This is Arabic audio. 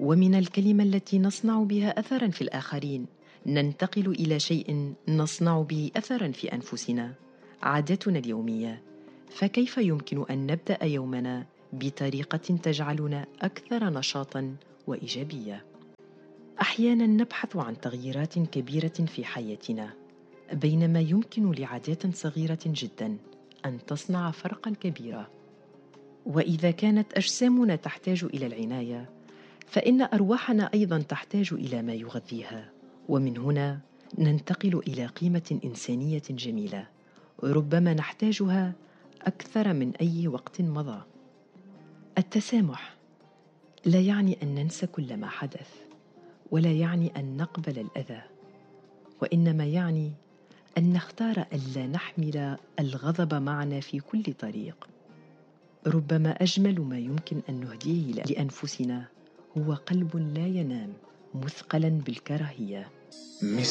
ومن الكلمة التي نصنع بها أثرا في الآخرين ننتقل إلى شيء نصنع به أثرا في أنفسنا، عاداتنا اليومية. فكيف يمكن أن نبدأ يومنا بطريقة تجعلنا أكثر نشاطا وإيجابية؟ أحيانا نبحث عن تغييرات كبيرة في حياتنا، بينما يمكن لعادات صغيرة جدا أن تصنع فرقا كبيرا. وإذا كانت أجسامنا تحتاج إلى العناية، فإن أرواحنا أيضا تحتاج إلى ما يغذيها. ومن هنا ننتقل إلى قيمة إنسانية جميلة ربما نحتاجها أكثر من أي وقت مضى. التسامح لا يعني أن ننسى كل ما حدث، ولا يعني أن نقبل الأذى، وإنما يعني أن نختار ألا نحمل الغضب معنا في كل طريق. ربما أجمل ما يمكن أن نهديه لأنفسنا هو قلب لا ينام مثقلا بالكراهية.